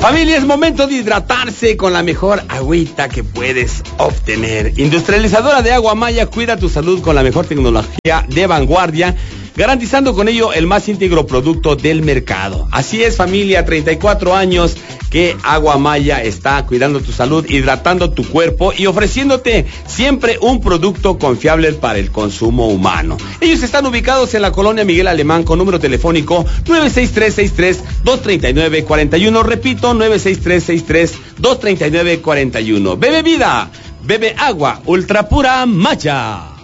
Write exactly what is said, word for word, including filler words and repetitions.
Familia, es momento de hidratarse con la mejor agüita que puedes obtener. Industrializadora de Agua Maya cuida tu salud con la mejor tecnología de vanguardia, garantizando con ello el más íntegro producto del mercado. Así es, familia, treinta y cuatro años que Agua Maya está cuidando tu salud, hidratando tu cuerpo y ofreciéndote siempre un producto confiable para el consumo humano. Ellos están ubicados en la colonia Miguel Alemán con número telefónico nueve seis tres seis tres dos tres nueve cuatro uno. Repito, nueve seis tres seis tres dos tres nueve cuatro uno. Bebe vida, bebe agua ultra pura Maya.